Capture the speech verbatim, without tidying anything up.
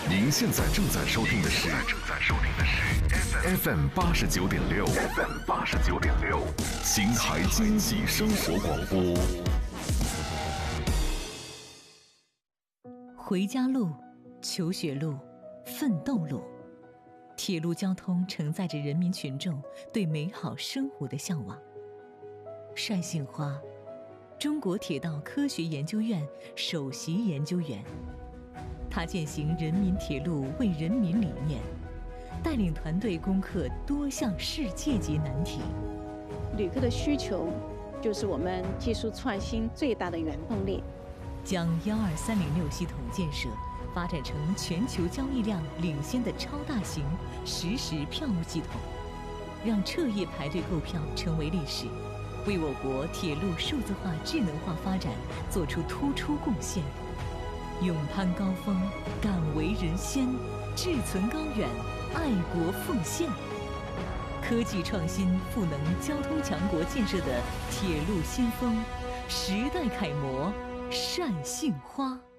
您现在正在收听的是正在收听的是 F M 八十九点六 F M 八十九点六邢台经济生活广播。 回家路、求学路、奋斗路，铁路交通承载着人民群众对美好生活的向往。单杏花，中国铁道科学研究院首席研究员，他践行人民铁路为人民理念，带领团队攻克多项世界级难题。 旅客的需求就是我们技术创新最大的原动力。 将幺二三零六系统建设发展成全球交易量领先的超大型实时票务系统，让彻夜排队购票成为历史，为我国铁路数字化、智能化发展做出突出贡献。勇攀高峰，敢为人先，志存高远，爱国奉献。科技创新赋能交通强国建设的铁路先锋，时代楷模单杏花。